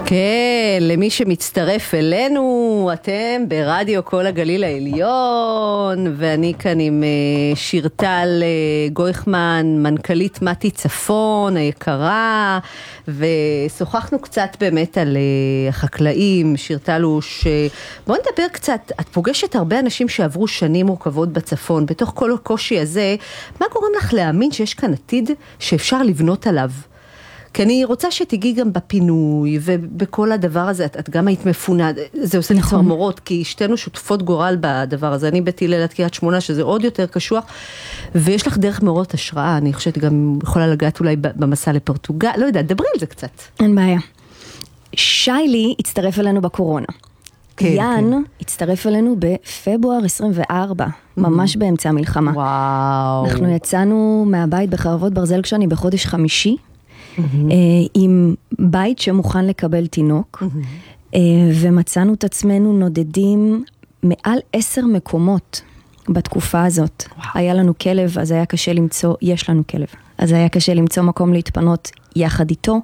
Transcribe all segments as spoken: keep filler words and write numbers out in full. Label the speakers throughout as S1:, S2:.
S1: כן, למי שמצטרף אלינו, אתם ברדיו כל הגליל העליון, ואני כאן עם שירטל גויכמן, מנכ"לית מתי צפון היקרה, ושוחחנו קצת באמת על החקלאים. שירטלוש, בואו נדבר קצת, את פוגשת הרבה אנשים שעברו שנים מורכבות בצפון, בתוך כל הקושי הזה, מה גורם לך להאמין שיש כאן עתיד שאפשר לבנות עליו? כי אני רוצה שתגיעי גם בפינוי ובכל הדבר הזה, את, את גם היית מפונה, זה עושה לי צמרמורות, כי שתינו שותפות גורל בדבר הזה, אני בית הלל עד קריית שמונה, שזה עוד יותר קשוח, ויש לך דרך מאוד השראה, אני חושבת גם יכולה לגעת אולי במסע לפורטוגל, לא יודע, דברי על זה קצת.
S2: אין בעיה. שיילי הצטרף אלינו בקורונה. כן, יאן כן. הצטרף אלינו בפברואר עשרים וארבע, ממש באמצע המלחמה.
S1: וואו.
S2: אנחנו יצאנו מהבית בחרבות ברזל כשאני בחודש חמישי, עם בית שמוכן לקבל תינוק, ומצאנו את עצמנו נודדים מעל עשר מקומות בתקופה הזאת. היה לנו כלב, אז היה קשה למצוא, יש לנו כלב, אז היה קשה למצוא מקום להתפנות יחד איתו.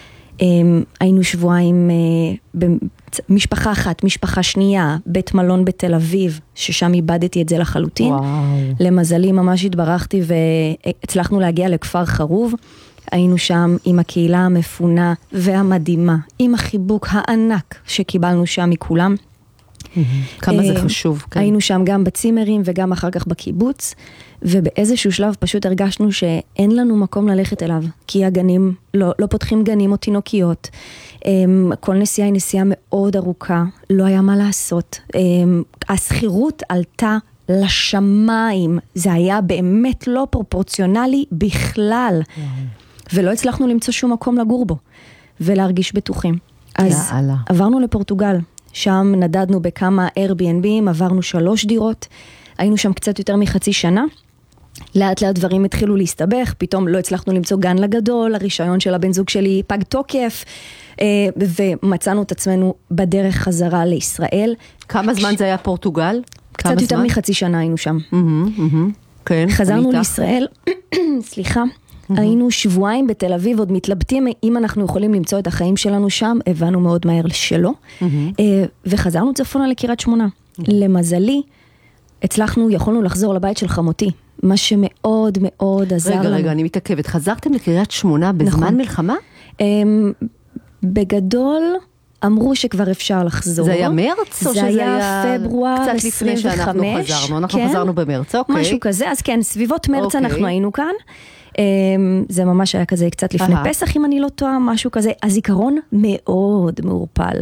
S2: היינו שבועיים במשפחה אחת, משפחה שנייה, בית מלון בתל אביב, ששם איבדתי את זה לחלוטין. למזלי ממש התברכתי והצלחנו להגיע לכפר חרוב. היינו שם עם הקהילה המפונה והמדהימה, עם החיבוק הענק שקיבלנו שם מכולם.
S1: כמה זה חשוב.
S2: היינו שם גם בצימרים וגם אחר כך בקיבוץ, ובאיזשהו שלב פשוט הרגשנו שאין לנו מקום ללכת אליו, כי הגנים, לא, לא פותחים גנים או תינוקיות. כל נסיעה היא נסיעה מאוד ארוכה, לא היה מה לעשות. הסחירות עלתה לשמיים, זה היה באמת לא פרופורציונלי בכלל. ולא הצלחנו למצוא שום מקום לגור בו, ולהרגיש בטוחים. אז יאללה. עברנו לפורטוגל, שם נדדנו בכמה Airbnb, עברנו שלוש דירות, היינו שם קצת יותר מחצי שנה, לאט לאט דברים התחילו להסתבך, פתאום לא הצלחנו למצוא גן לגדול, הרישיון של הבן זוג שלי פג תוקף, ומצאנו את עצמנו בדרך חזרה לישראל.
S1: כמה זמן זה היה פורטוגל?
S2: קצת יותר מחצי שנה היינו שם.
S1: כן,
S2: חזרנו לישראל, סליחה, היינו שבועיים בתל אביב, עוד מתלבטים אם אנחנו יכולים למצוא את החיים שלנו שם, הבנו מאוד מהר שלא, וחזרנו צפונה לקריית שמונה. למזלי, הצלחנו, יכולנו לחזור לבית של חמותי, מה שמאוד מאוד עזר לנו.
S1: רגע, רגע, אני מתעכבת. חזרתם לקריית שמונה בזמן מלחמה?
S2: בגדול, אמרו שכבר אפשר לחזור.
S1: זה היה מרץ?
S2: זה היה פברואר עשרים וחמש.
S1: קצת לפני שאנחנו חזרנו. אנחנו חזרנו במרץ, אוקיי.
S2: משהו כזה, אז כן, סביבות מרץ אנחנו היינו כאן. זה ממש היה כזה קצת לפני פסח, אם אני לא טועה, משהו כזה. הזיכרון מאוד מעורפל.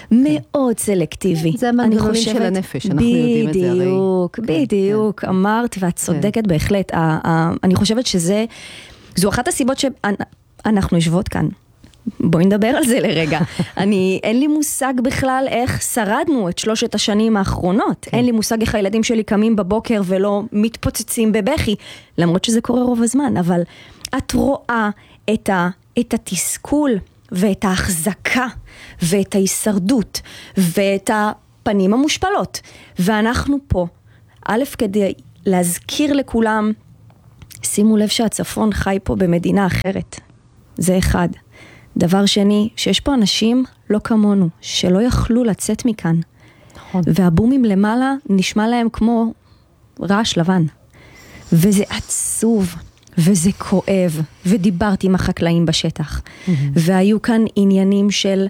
S2: מאוד סלקטיבי.
S1: זה המנגנונים של הנפש, אנחנו יודעים את זה הרי.
S2: בדיוק, בדיוק. אמרת ואת צודקת בהחלט. אני חושבת שזה, זו אחת הסיבות שאנחנו יושבות כאן. בואי נדבר על זה לרגע. אני, אין לי מושג בכלל איך שרדנו את שלושת השנים האחרונות. אין לי מושג איך הילדים שלי קמים בבוקר ולא מתפוצצים בבכי, למרות שזה קורה רוב הזמן, אבל את רואה את ה, את התסכול ואת ההחזקה ואת ההישרדות ואת הפנים המושפלות. ואנחנו פה, א', כדי להזכיר לכולם, שימו לב שהצפון חי פה במדינה אחרת. זה אחד. דבר שני, שיש פה אנשים לא כמונו, שלא יכלו לצאת מכאן. נכון. והבומים למעלה נשמע להם כמו רעש לבן. וזה עצוב, וזה כואב, ודיברתי עם החקלאים בשטח. Mm-hmm. והיו כאן עניינים של,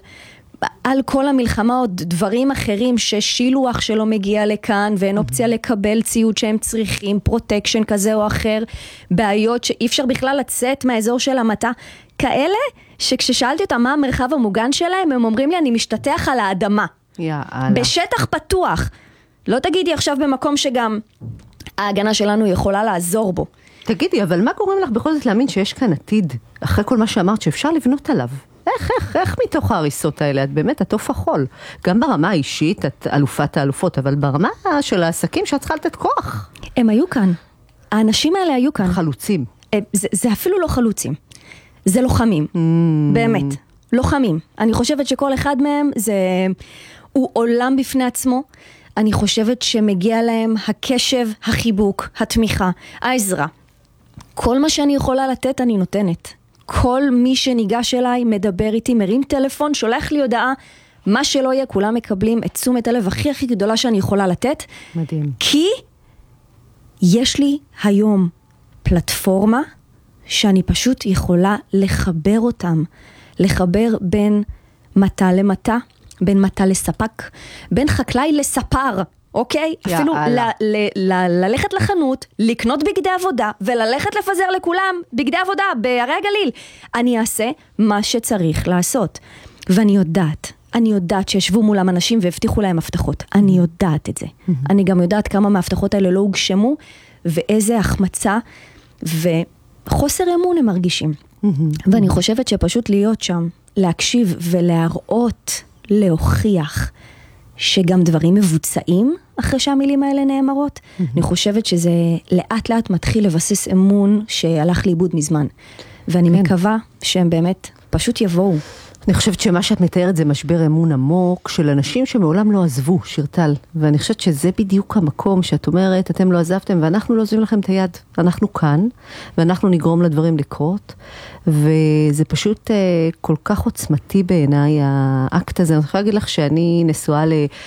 S2: על כל המלחמה עוד דברים אחרים, ששילוח שלא מגיע לכאן, ואין אופציה mm-hmm. לקבל ציוד שהם צריכים, פרוטקשן כזה או אחר, בעיות שאי אפשר בכלל לצאת מהאזור של המטה, כאלה שכששאלתי אותם מה המרחב המוגן שלהם, הם אומרים לי, אני משתתח על האדמה.
S1: יאללה.
S2: בשטח פתוח. לא תגידי עכשיו במקום שגם ההגנה שלנו יכולה לעזור בו.
S1: תגידי, אבל מה גורם לך בכל זאת להאמין שיש כאן עתיד, אחרי כל מה שאמרת, שאפשר לבנות עליו? איך, איך, איך מתוך ההריסות האלה? את באמת עטוף החול. גם ברמה האישית, את אלופת האלופות, אבל ברמה של העסקים שאת צריכה לתת כוח.
S2: הם היו כאן. האנשים האלה היו כאן.
S1: חלוצים.
S2: זה, זה אפילו לא חלוצים. זה לוחמים, mm. באמת, לוחמים. אני חושבת שכל אחד מהם זה, הוא עולם בפני עצמו. אני חושבת שמגיע להם הקשב, החיבוק, התמיכה, העזרה. כל מה שאני יכולה לתת אני נותנת. כל מי שניגש אליי מדבר איתי, מרים טלפון, שולח לי הודעה, מה שלא יהיה, כולם מקבלים את תשומת הלב הכי הכי גדולה שאני יכולה לתת.
S1: מדהים.
S2: כי יש לי היום פלטפורמה שאני פשוט יכולה לחבר אותם, לחבר בין מטה למטה, בין מטה לספק, בין חקלאי לספר, אוקיי? אפילו ל- ל- ל- ללכת לחנות, לקנות בגדי עבודה, וללכת לפזר לכולם בגדי עבודה בערי הגליל. אני אעשה מה שצריך לעשות. ואני יודעת, אני יודעת שישבו מולם אנשים והבטיחו להם הבטחות. אני יודעת את זה. אני גם יודעת כמה מההבטחות האלה לא הוגשמו, ואיזה החמצה וחוסר אמון הם מרגישים. ואני חושבת שפשוט להיות שם, להקשיב ולהראות, להוכיח שגם דברים מבוצעים אחרי שהמילים האלה נאמרות. אני חושבת שזה לאט לאט מתחיל לבסס אמון שהלך לאיבוד מזמן. ואני מקווה שהם באמת פשוט יבואו.
S1: אני חושבת שמה שאת מתארת זה משבר אמון עמוק של אנשים שמעולם לא עזבו, שירטל. ואני חושבת שזה בדיוק המקום שאת אומרת, אתם לא עזבתם ואנחנו לא עוזבים לכם את היד. אנחנו כאן, ואנחנו נגרום לדברים לקרות. וזה פשוט אה, כל כך עוצמתי בעיניי, האקט הזה. אני יכולה להגיד לך שאני נשואה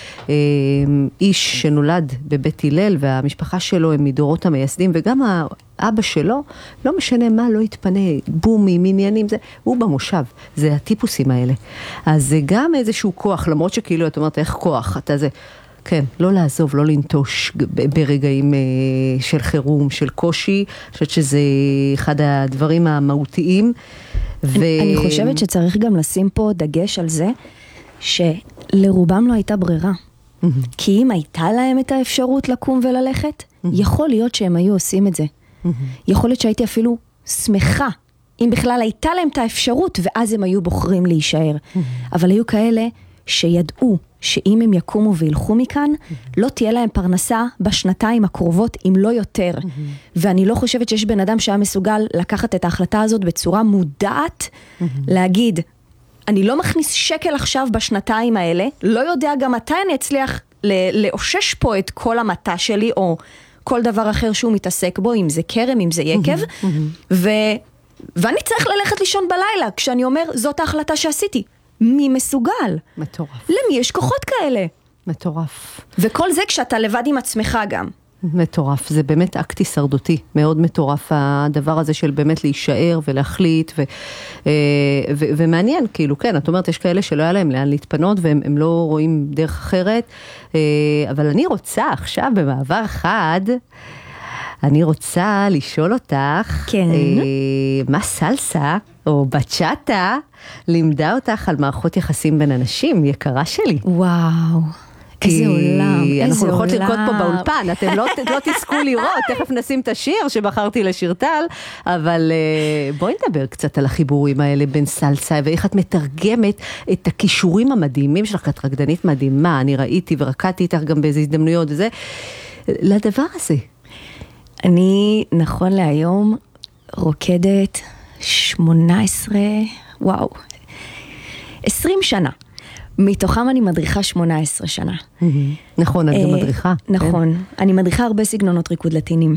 S1: לאיש שנולד בבית הלל, והמשפחה שלו הם מדורות המייסדים, וגם האבא שלו, לא משנה מה, לא יתפנה, בומים, עניינים, זה, הוא במושב, זה הטיפוסים האלה. אז זה גם איזשהו כוח, למרות שכאילו את אומרת, איך כוח, אתה זה, כן, לא לעזוב, לא לנטוש ברגעים של חירום, של קושי, אני חושבת שזה אחד הדברים המהותיים.
S2: ו... אני חושבת שצריך גם לשים פה דגש על זה, שלרובם לא הייתה ברירה. Mm-hmm. כי אם הייתה להם את האפשרות לקום וללכת, mm-hmm. יכול להיות שהם היו עושים את זה. Mm-hmm. יכול להיות שהייתי אפילו שמחה, אם בכלל הייתה להם את האפשרות, ואז הם היו בוחרים להישאר. Mm-hmm. אבל היו כאלה שידעו שאם הם יקומו וילכו מכאן, mm-hmm. לא תהיה להם פרנסה בשנתיים הקרובות, אם לא יותר. Mm-hmm. ואני לא חושבת שיש בן אדם שהיה מסוגל לקחת את ההחלטה הזאת בצורה מודעת, mm-hmm. להגיד, אני לא מכניס שקל עכשיו בשנתיים האלה, לא יודע גם מתי אני אצליח לאושש פה את כל המטה שלי, או כל דבר אחר שהוא מתעסק בו, אם זה קרם, אם זה יקב, mm-hmm. ו... ואני צריך ללכת לישון בלילה, כשאני אומר, זאת ההחלטה שעשיתי. מי מסוגל?
S1: מטורף.
S2: למי יש כוחות כאלה?
S1: מטורף.
S2: וכל זה כשאתה לבד עם עצמך גם.
S1: מטורף, זה באמת אקט הישרדותי, מאוד מטורף הדבר הזה של באמת להישאר ולהחליט, ו, ו, ומעניין, כאילו, כן, את אומרת, יש כאלה שלא היה להם לאן להתפנות, והם לא רואים דרך אחרת, אבל אני רוצה עכשיו במעבר חד, אני רוצה לשאול אותך,
S2: כן.
S1: מה סלסה או בצ'אטה לימדה אותך על מערכות יחסים בין אנשים, יקרה שלי?
S2: וואו. איזה עולם, איזה עולם.
S1: אנחנו הולכות לרקוד פה באולפן, אתם לא, לא תזכו לראות, תכף נשים את השיר שבחרתי לשירטל, אבל בואי נדבר קצת על החיבורים האלה בין סלסה, ואיך את מתרגמת את הכישורים המדהימים שלך, את רקדנית מדהימה, אני ראיתי ורקדתי איתך גם באיזה הזדמנויות וזה, לדבר הזה.
S2: אני נכון להיום רוקדת שמונה עשרה, וואו, עשרים שנה. מתוכם אני מדריכה שמונה עשרה שנה.
S1: נכון, את גם מדריכה.
S2: נכון, אני מדריכה הרבה סגנונות ריקוד לטינים.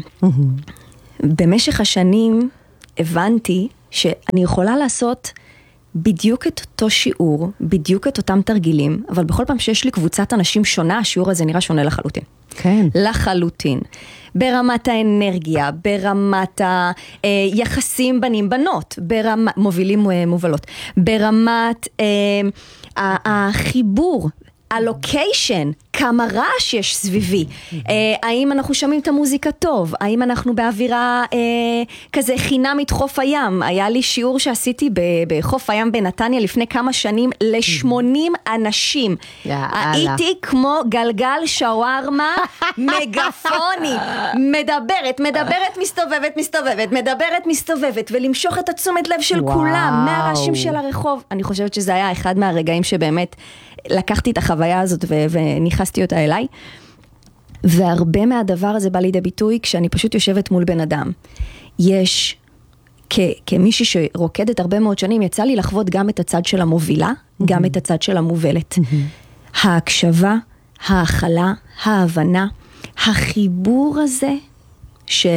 S2: במשך השנים הבנתי שאני יכולה לעשות בדיוק את אותו שיעור, בדיוק את אותם תרגילים, אבל בכל פעם שיש לי קבוצת אנשים שונה, השיעור הזה נראה שונה לחלוטין.
S1: כן.
S2: לחלוטין. ברמת האנרגיה, ברמת היחסים בנים בנות, ברמת, מובילים מובלות, ברמת אה, החיבור, הלוקיישן, כמה רעש יש סביבי, האם אנחנו שומעים את המוזיקה טוב, האם אנחנו באווירה כזה חינמית חוף הים, היה לי שיעור שעשיתי בחוף הים בנתניה לפני כמה שנים ל-שמונים אנשים, הייתי כמו גלגל שווארמה מגפוני, מדברת, מדברת, מסתובבת, מסתובבת, מדברת, מסתובבת, ולמשוך את התשומת לב של כולם, מהרעשים של הרחוב. אני חושבת שזה היה אחד מהרגעים שבאמת לקחתי את החוויה הזאת וניחסתי אותה אליי, והרבה מהדבר הזה בא לידי ביטוי כשאני פשוט יושבת מול בן אדם. יש, כ- כמישהי שרוקדת הרבה מאוד שנים, יצא לי לחוות גם את הצד של המובילה, mm-hmm. גם את הצד של המובלת. Mm-hmm. ההקשבה, ההכלה, ההבנה, החיבור הזה של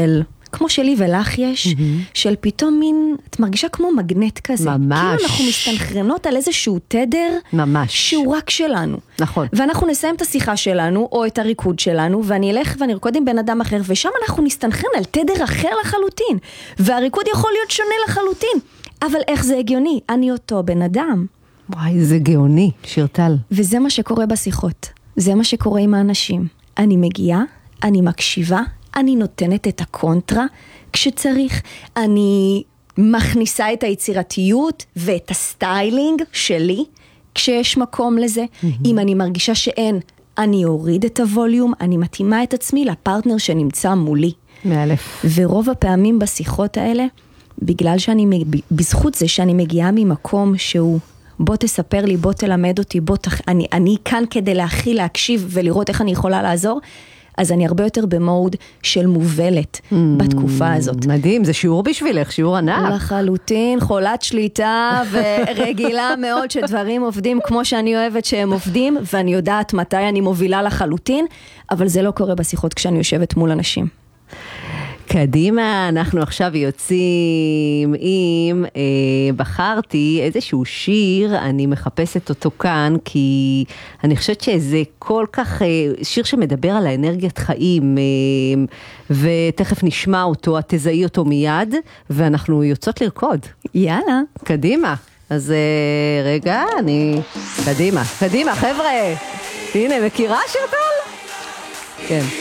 S2: כמו שלי ולך יש, mm-hmm. של פתאום מין, את מרגישה כמו מגנט כזה.
S1: ממש.
S2: כאילו אנחנו מסתנכרנות על איזשהו תדר,
S1: ממש.
S2: שהוא רק שלנו.
S1: נכון.
S2: ואנחנו נסיים את השיחה שלנו, או את הריקוד שלנו, ואני אלך ואני ארקוד עם בן אדם אחר, ושם אנחנו נסתנכרן על תדר אחר לחלוטין. והריקוד יכול להיות שונה לחלוטין. אבל איך זה הגיוני? אני אותו בן אדם.
S1: וואי, זה גאוני, שירטל.
S2: וזה מה שקורה בשיחות. זה מה שקורה עם האנשים. אני מגיעה, אני מקשיבה, אני נותנת את הקונטרה כשצריך, אני מכניסה את היצירתיות ואת הסטיילינג שלי כשיש מקום לזה. Mm-hmm. אם אני מרגישה שאין, אני אוריד את הווליום, אני מתאימה את עצמי לפרטנר שנמצא מולי.
S1: מאלף.
S2: ורוב הפעמים בשיחות האלה, בגלל שאני, בזכות זה שאני מגיעה ממקום שהוא, בוא תספר לי, בוא תלמד אותי, בוא תח... אני, אני כאן כדי להכיל, להקשיב ולראות איך אני יכולה לעזור, אז אני הרבה יותר במוד של מובלת mm, בתקופה הזאת.
S1: מדהים, זה שיעור בשבילך, שיעור ענק.
S2: לחלוטין, חולת שליטה ורגילה מאוד שדברים עובדים כמו שאני אוהבת שהם עובדים, ואני יודעת מתי אני מובילה לחלוטין, אבל זה לא קורה בשיחות כשאני יושבת מול אנשים.
S1: קדימה, אנחנו עכשיו יוצאים עם, אה, בחרתי איזשהו שיר, אני מחפשת אותו כאן, כי אני חושבת שזה כל כך, אה, שיר שמדבר על האנרגיית חיים, אה, ותכף נשמע אותו, את תזהי אותו מיד, ואנחנו יוצאות לרקוד.
S2: יאללה.
S1: קדימה. אז אה, רגע, אני... קדימה, קדימה, חבר'ה. הנה, מכירה שירטל? כן.